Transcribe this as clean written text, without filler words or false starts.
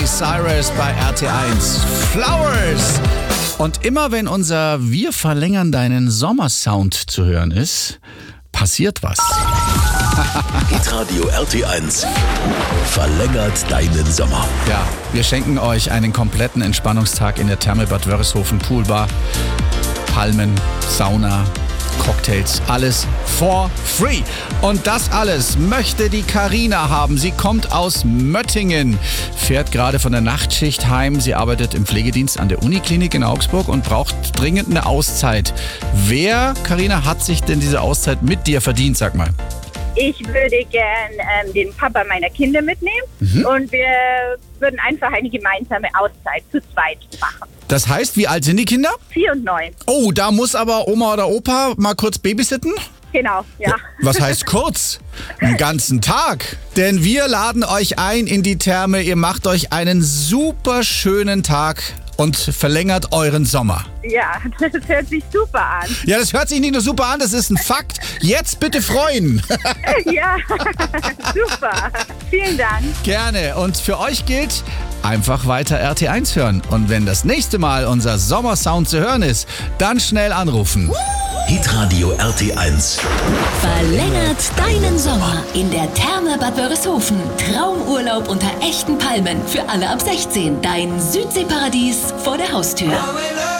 Cyrus bei RT1. Flowers! Und immer wenn unser Wir verlängern deinen Sommersound zu hören ist, passiert was. Hitradio RT1 verlängert deinen Sommer. Ja, wir schenken euch einen kompletten Entspannungstag in der Therme Bad Wörishofen Poolbar. Palmen, Sauna, Cocktails, alles for free. Und das alles möchte die Carina haben. Sie kommt aus Möttingen, fährt gerade von der Nachtschicht heim. Sie arbeitet im Pflegedienst an der Uniklinik in Augsburg und braucht dringend eine Auszeit. Wer, Carina, hat sich denn diese Auszeit mit dir verdient, sag mal? Ich würde gern den Papa meiner Kinder mitnehmen und wir würden einfach eine gemeinsame Auszeit zu zweit machen. Das heißt, wie alt sind die Kinder? 4 und 9. Oh, da muss aber Oma oder Opa mal kurz babysitten? Genau, ja. Was heißt kurz? Einen ganzen Tag. Denn wir laden euch ein in die Therme. Ihr macht euch einen super schönen Tag und verlängert euren Sommer. Ja, das hört sich super an. Ja, das hört sich nicht nur super an, das ist ein Fakt. Jetzt bitte freuen. Ja, super. Vielen Dank. Gerne. Und für euch gilt, einfach weiter RT1 hören. Und wenn das nächste Mal unser Sommersound zu hören ist, dann schnell anrufen. Hitradio RT1 Verlängert deinen Sommer in der Therme Bad Wörishofen. Traumurlaub unter echten Palmen für alle ab 16. Dein Südseeparadies vor der Haustür.